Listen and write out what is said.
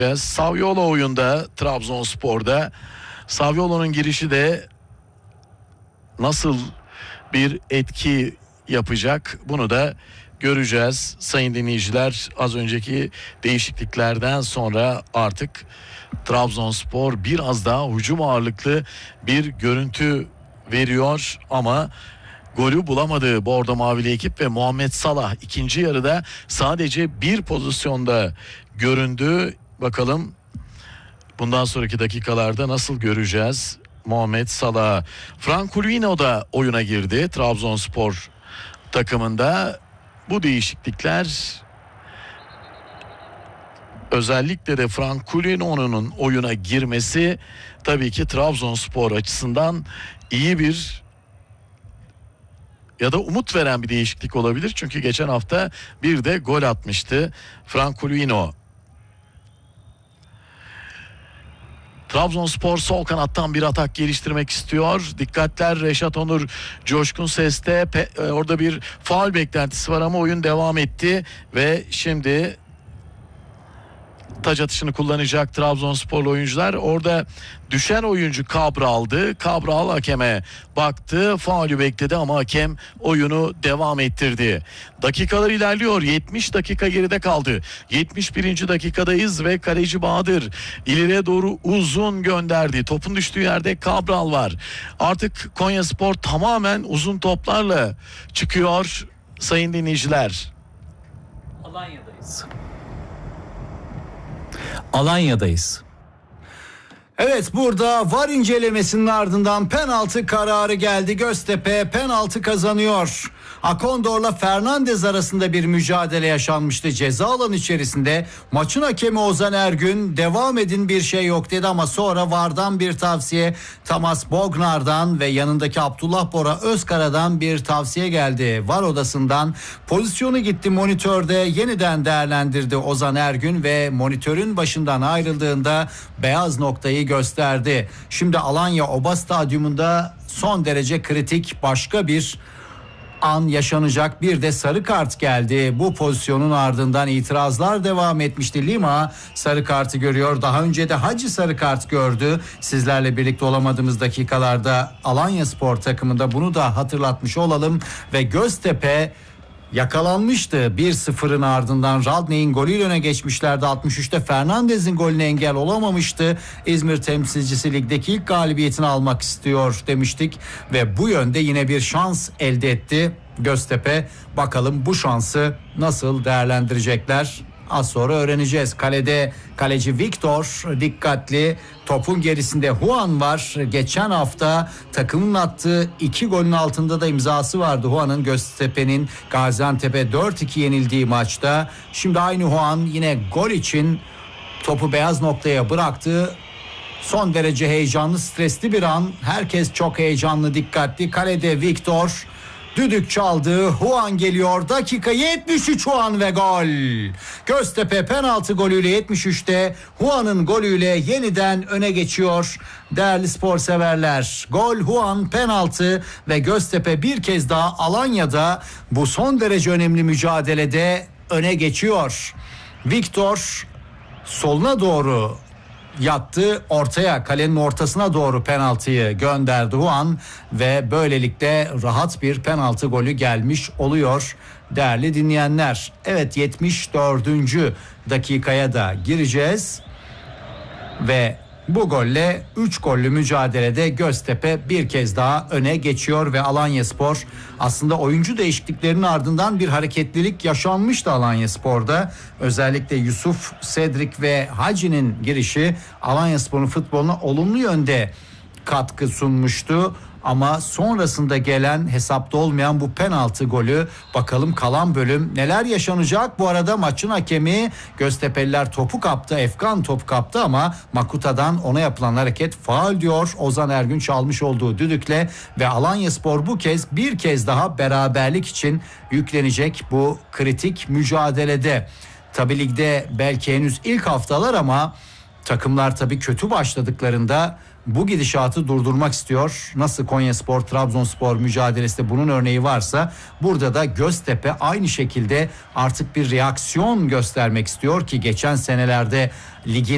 Saviolo oyunda Trabzonspor'da. Saviolo'nun girişi de nasıl bir etki yapacak, bunu da göreceğiz sayın dinleyiciler. Az önceki değişikliklerden sonra artık Trabzonspor biraz daha hücum ağırlıklı bir görüntü veriyor ama golü bulamadı Bordo Mavili ekip ve Muhammed Salah ikinci yarıda sadece bir pozisyonda göründü. Bakalım bundan sonraki dakikalarda nasıl göreceğiz Muhammed Salah. Franculino da oyuna girdi Trabzonspor takımında. Bu değişiklikler, özellikle de Franculino'nun oyuna girmesi tabii ki Trabzonspor açısından iyi bir ya da umut veren bir değişiklik olabilir. Çünkü geçen hafta bir de gol atmıştı Franculino. Trabzonspor sol kanattan bir atak geliştirmek istiyor. Dikkatler Reşat Onur coşkun seste. Orada bir faul beklentisi var ama oyun devam etti ve şimdi taç atışını kullanacak Trabzonsporlu oyuncular. Orada düşen oyuncu Cabral'dı. Cabral hakeme baktı, faulü bekledi ama hakem oyunu devam ettirdi. Dakikalar ilerliyor. 70 dakika geride kaldı. 71. dakikadayız ve kaleci Bahadır ileriye doğru uzun gönderdi. Topun düştüğü yerde Cabral var. Artık Konyaspor tamamen uzun toplarla çıkıyor sayın dinleyiciler. Alanya'dayız. Evet, burada VAR incelemesinin ardından penaltı kararı geldi. Göztepe penaltı kazanıyor. Akondor'la Fernandez arasında bir mücadele yaşanmıştı. Ceza alanı içerisinde maçın hakemi Ozan Ergün devam edin, bir şey yok dedi ama sonra VAR'dan bir tavsiye, Tamas Bognar'dan ve yanındaki Abdullah Bora Özkara'dan bir tavsiye geldi. VAR odasından pozisyonu gitti monitörde, yeniden değerlendirdi Ozan Ergün ve monitörün başından ayrıldığında beyaz noktayı gösterdi. Şimdi Alanya Oba Stadyumunda son derece kritik başka bir an yaşanacak. Bir de sarı kart geldi. Bu pozisyonun ardından itirazlar devam etmişti. Lima sarı kartı görüyor. Daha önce de Hacı sarı kart gördü. Sizlerle birlikte olamadığımız dakikalarda Alanyaspor takımında bunu da hatırlatmış olalım ve Göztepe yakalanmıştı. 1-0'ın ardından Radney'in golüyle öne geçmişlerdi. 63'te Fernandez'in golüne engel olamamıştı. İzmir temsilcisi ligdeki ilk galibiyetini almak istiyor demiştik ve bu yönde yine bir şans elde etti Göztepe. Bakalım bu şansı nasıl değerlendirecekler? Az sonra öğreneceğiz. Kalede kaleci Victor dikkatli. Topun gerisinde Juan var. Geçen hafta takımın attığı 2 golün altında da imzası vardı Juan'ın, Göztepe'nin Gaziantep'e 4-2 yenildiği maçta. Şimdi aynı Juan yine gol için topu beyaz noktaya bıraktı. Son derece heyecanlı, stresli bir an. Herkes çok heyecanlı, dikkatli. Kalede Victor. Düdük çaldı. Juan geliyor. Dakika 73, Juan ve gol. Göztepe penaltı golüyle 73'te Juan'ın golüyle yeniden öne geçiyor. Değerli spor severler. Gol Juan, penaltı ve Göztepe bir kez daha Alanya'da bu son derece önemli mücadelede öne geçiyor. Victor soluna doğru yattı, ortaya, kalenin ortasına doğru penaltıyı gönderdi Juan ve böylelikle rahat bir penaltı golü gelmiş oluyor değerli dinleyenler. Evet, 74. dakikaya da gireceğiz ve bu golle 3 gollü mücadelede Göztepe bir kez daha öne geçiyor ve Alanyaspor, aslında oyuncu değişikliklerinin ardından bir hareketlilik yaşanmıştı Alanyaspor'da. Özellikle Yusuf, Cedric ve Hacı'nin girişi Alanyaspor'un futboluna olumlu yönde katkı sunmuştu. Ama sonrasında gelen, hesapta olmayan bu penaltı golü, bakalım kalan bölüm neler yaşanacak. Bu arada maçın hakemi, Göztepe'liler topu kaptı, Efkan topu kaptı ama Makuta'dan ona yapılan hareket faul diyor Ozan Ergün çalmış olduğu düdükle ve Alanyaspor bu kez bir kez daha beraberlik için yüklenecek bu kritik mücadelede. Tabii ligde belki henüz ilk haftalar ama takımlar tabii kötü başladıklarında bu gidişatı durdurmak istiyor. Nasıl Konyaspor, Trabzonspor mücadelesinde bunun örneği varsa, burada da Göztepe aynı şekilde artık bir reaksiyon göstermek istiyor ki geçen senelerde ligin